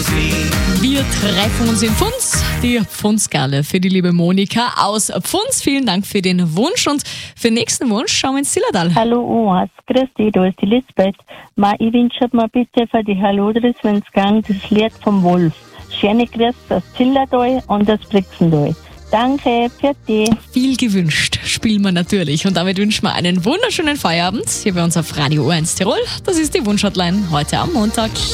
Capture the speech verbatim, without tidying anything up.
Wir treffen uns in Pfunds, die Pfundsgalle für die liebe Monika aus Pfunds. Vielen Dank für den Wunsch und für den nächsten Wunsch schauen wir ins Zillertal. Hallo Oas, grüß dich, da ist die Lisbeth. Ma, ich wünsche mir bitte für die Hallodris, wenn's gang, das Lied vom Wolf. Schöne Grüße aus Zillertal und aus Brixental. Danke, für dich. Viel gewünscht spielen wir natürlich und damit wünschen wir einen wunderschönen Feierabend hier bei uns auf Radio O eins Tirol. Das ist die Wunschhotline heute am Montag.